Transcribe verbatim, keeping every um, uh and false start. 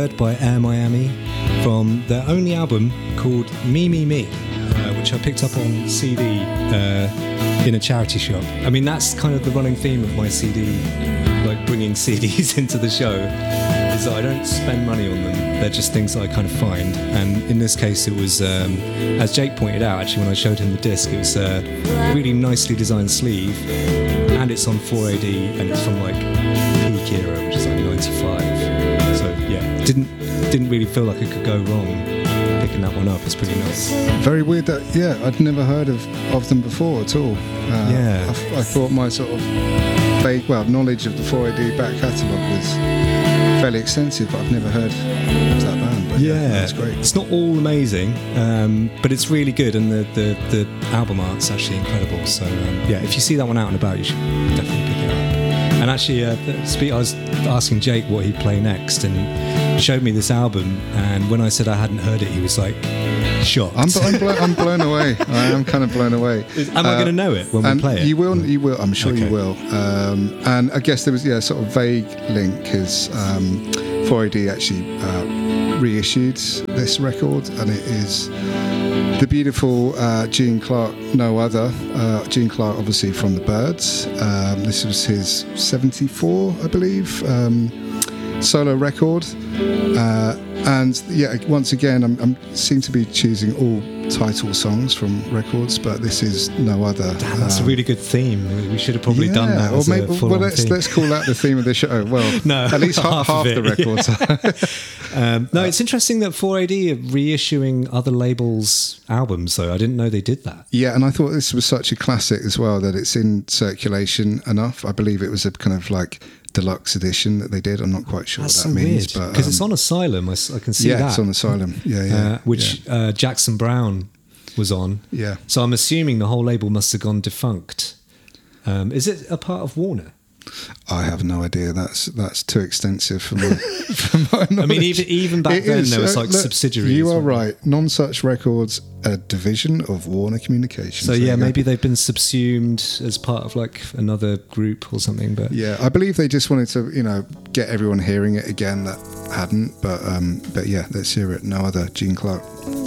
by Air Miami from their only album called Me Me Me, uh, which I picked up on C D uh, in a charity shop. I mean, that's kind of the running theme of my C D, like bringing C Ds into the show, is that I don't spend money on them. They're just things that I kind of find. And in this case, it was, um, as Jake pointed out, actually, when I showed him the disc, it was a really nicely designed sleeve, and it's on four A D, and it's from like peak era, which is like ninety-five. So yeah, didn't didn't really feel like I could go wrong picking that one up. It's pretty nice. Very weird that, yeah, I'd never heard of, of them before at all. Uh, yeah. I, I thought my sort of vague, well, knowledge of the four A D back catalogue was fairly extensive, but I've never heard of that band. But yeah, yeah, that's great. It's not all amazing, um, but it's really good, and the, the, the album art's actually incredible. So um, yeah, if you see that one out and about, you should definitely pick it up. And actually, uh, I was asking Jake what he'd play next, and showed me this album. And when I said I hadn't heard it, he was like shocked. I'm, I'm, blo- I'm blown away. I am kind of blown away. Am uh, I going to know it when we play it? You will. You will. I'm sure okay. you will. Um, and I guess there was yeah, sort of vague link because um, four A D actually uh, reissued this record, and it is the beautiful uh, Gene Clark, No Other. Uh, Gene Clark, obviously from the Byrds. Um, this was his seventy-four, I believe, um, solo record. Uh, and yeah, once again, I'm, I'm seem to be choosing all title songs from records, but this is No Other. Damn, that's um, a really good theme. We should have probably yeah, done that. Or as maybe, a full well, let's theme. let's call that the theme of the show. Well, no, at least half, half of the it, records. Yeah. um, no, it's interesting that four A D are reissuing other labels' albums, though. I didn't know they did that. Yeah, and I thought this was such a classic as well that it's in circulation enough. I believe it was a kind of like deluxe edition that they did. I'm not quite sure That's what that so means, weird, but because um, it's on Asylum. I, I can see yeah, that. it's on Asylum. Yeah, yeah. Uh, which yeah. Uh, Jackson Browne was on. Yeah. So I'm assuming the whole label must have gone defunct. Um, is it a part of Warner? I have no idea. That's that's too extensive for my, for my knowledge. I mean, even even back It then, is, there was uh, like look, subsidiaries. You are right. Non-Such Records, a division of Warner Communications. So There yeah, you go. maybe they've been subsumed as part of like another group or something. But Yeah, I believe they just wanted to, you know, get everyone hearing it again that hadn't. But um, but yeah, let's hear it. No Other, Gene Clark.